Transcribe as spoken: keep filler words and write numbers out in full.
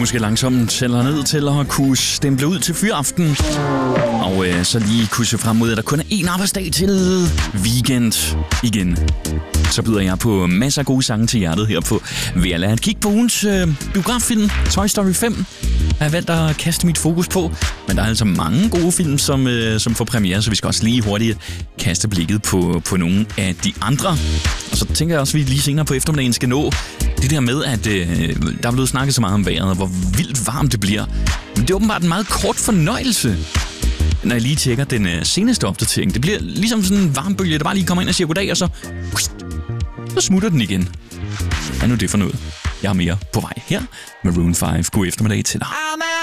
måske langsomt tæller ned til at kunne stemple ud til fyraften. Og øh, så lige kunne se frem mod, at der kun er én arbejdsdag til weekend igen. Så byder jeg på masser af gode sange til hjertet her på ved at lade et kigge på ugens øh, biograffilm Toy Story fem. Jeg har valgt at kaste mit fokus på, men der er altså mange gode film, som, øh, som får premiere, så vi skal også lige hurtigt kaste blikket på, på nogle af de andre. Og så tænker jeg også, at vi lige senere på eftermiddagen skal nå det der med, at øh, der er blevet snakket så meget om vejret, og hvor vildt varmt det bliver. Men det er åbenbart en meget kort fornøjelse, når jeg lige tjekker den øh, seneste opdatering. Det bliver ligesom sådan en varmbølge, der bare lige kommer ind og siger goddag, og så, så smutter den igen. Hvad er nu det for noget? Jeg har mere på vej her. Maroon fem. God eftermiddag til dig.